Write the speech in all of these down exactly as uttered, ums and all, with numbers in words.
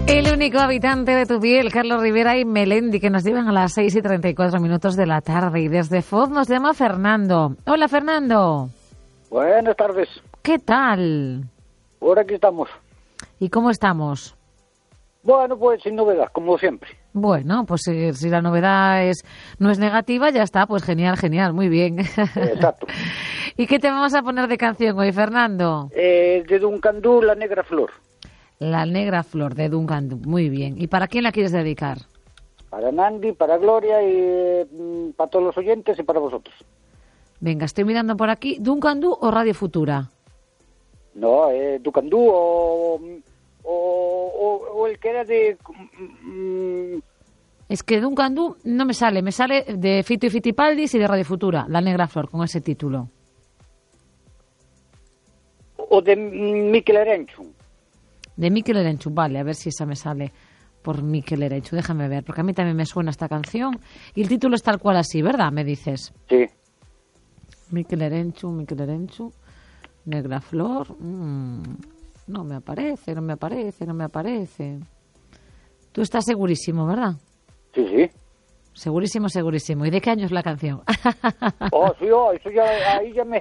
El único habitante de tu piel, Carlos Rivera y Melendi, que nos llevan a las seis y treinta y cuatro minutos de la tarde. Y desde Foz nos llama Fernando. Hola, Fernando. Buenas tardes. ¿Qué tal? Ahora aquí estamos. ¿Y cómo estamos? Bueno, pues sin novedad, como siempre. Bueno, pues si, si la novedad es no es negativa, ya está, pues genial, genial, muy bien. Exacto. ¿Y qué te vamos a poner de canción hoy, Fernando? Eh, de Duncan Du, La Negra Flor. La Negra Flor, de Duncan Du, muy bien. ¿Y para quién la quieres dedicar? Para Nandi, para Gloria y eh, para todos los oyentes y para vosotros. Venga, estoy mirando por aquí. ¿Duncan Du o Radio Futura? No, eh, Duncan Du o, o, o, o el que era de... Mm, Es que Duncan Du no me sale, me sale de Fito y Fitipaldis y de Radio Futura, La Negra Flor, con ese título. o de Mikel Erenchun. De Mikel Erenchun, vale, a ver si esa me sale por Mikel Erenchun, déjame ver, porque a mí también me suena esta canción. Y el título es tal cual así, ¿verdad? Me dices. Sí. Mikel Erenchun, Mikel Erenchun, Negra Flor, mmm, no me aparece, no me aparece, no me aparece. Tú estás segurísimo, ¿verdad? Sí, sí. Segurísimo, segurísimo. ¿Y de qué año es la canción? Oh, sí, oh, eso ya, ahí ya me...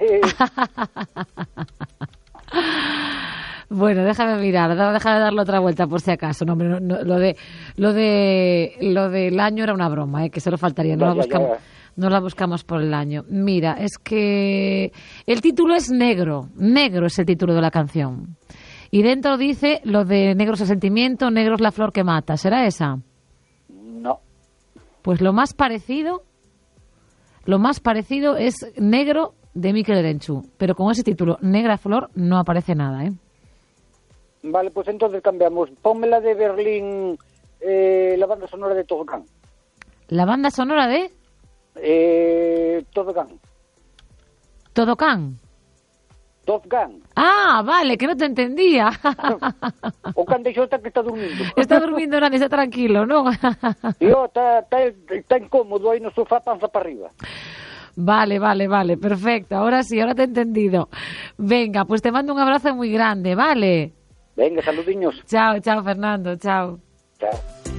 Bueno, déjame mirar, déjame darle otra vuelta por si acaso. No, hombre, no, no, lo de lo de lo del año era una broma, ¿eh? Que solo faltaría. No, Ya, la ya, buscamos, ya. no la buscamos por el año. Mira, es que el título es Negro. Negro es el título de la canción. Y dentro dice lo de negro es el sentimiento, negro es la flor que mata. ¿Será esa? No. Pues lo más parecido, lo más parecido es Negro de Mikel Erenchun. Pero con ese título, Negra Flor, no aparece nada, ¿eh? Vale, pues entonces cambiamos. Ponme la de Berlín, eh, la banda sonora de Top Gun. La banda sonora de Eh, Top Gun. Todo Can. Top Gun. Ah, vale, que no te entendía. O can de Xota que está durmiendo. Está durmiendo, Nani, está tranquilo, ¿no? Tío, está, está, está incómodo ahí no sofá, panza para arriba. Vale, vale, vale, perfecto. Ahora sí, ahora te he entendido. Venga, pues te mando un abrazo muy grande, ¿vale? Venga, saludiños. Chao, chao, Fernando, chao. Chao.